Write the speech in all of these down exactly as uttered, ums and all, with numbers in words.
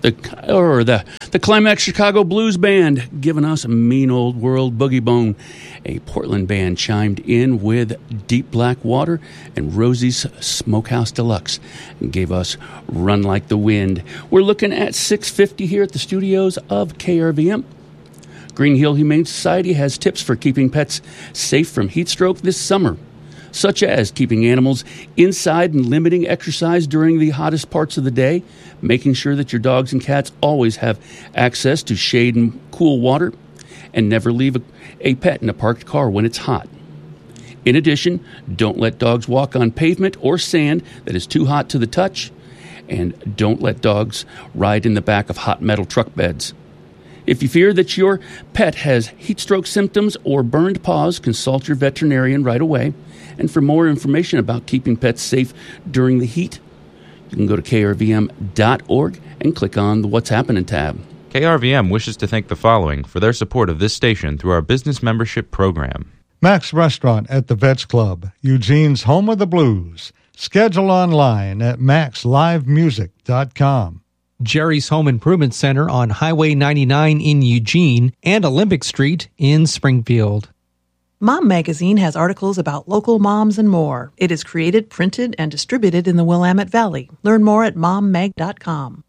The or the the Climax Chicago Blues Band giving us a Mean Old World Boogie Bone. A Portland band chimed in with Deep Black Water, and Rosie's Smokehouse Deluxe and gave us Run Like the Wind. We're looking at six fifty here at the studios of K R V M. Green Hill Humane Society has tips for keeping pets safe from heat stroke this summer, such as keeping animals inside and limiting exercise during the hottest parts of the day, making sure that your dogs and cats always have access to shade and cool water, and never leave a, a pet in a parked car when it's hot. In addition, don't let dogs walk on pavement or sand that is too hot to the touch, and don't let dogs ride in the back of hot metal truck beds. If you fear that your pet has heat stroke symptoms or burned paws, consult your veterinarian right away. And for more information about keeping pets safe during the heat, you can go to K R V M dot org and click on the What's Happening tab. K R V M wishes to thank the following for their support of this station through our business membership program. Max Restaurant at the Vets Club, Eugene's home of the blues. Schedule online at max live music dot com. Jerry's Home Improvement Center on Highway ninety-nine in Eugene and Olympic Street in Springfield. Mom Magazine has articles about local moms and more. It is created, printed, and distributed in the Willamette Valley. Learn more at mom mag dot com.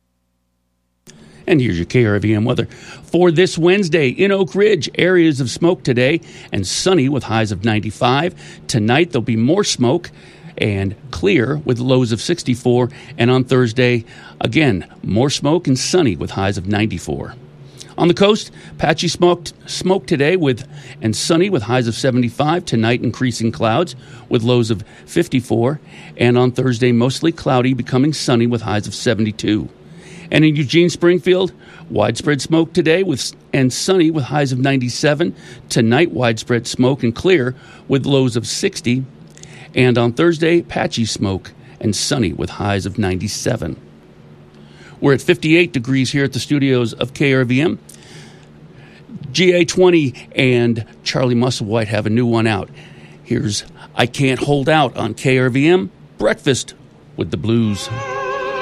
And here's your K R V M weather for this Wednesday. In Oak Ridge, areas of smoke today and sunny with highs of ninety-five. Tonight, there'll be more smoke and clear with lows of sixty-four. And on Thursday, again, more smoke and sunny with highs of ninety-four. On the coast, patchy smoke, smoke today with and sunny with highs of seventy-five. Tonight, increasing clouds with lows of fifty-four. And on Thursday, mostly cloudy, becoming sunny with highs of seventy-two. And in Eugene, Springfield, widespread smoke today with and sunny with highs of ninety-seven. Tonight, widespread smoke and clear with lows of sixty. And on Thursday, patchy smoke and sunny with highs of ninety-seven. We're at fifty-eight degrees here at the studios of K R V M. G A twenty and Charlie Musselwhite have a new one out. Here's I Can't Hold Out on K R V M, Breakfast with the Blues.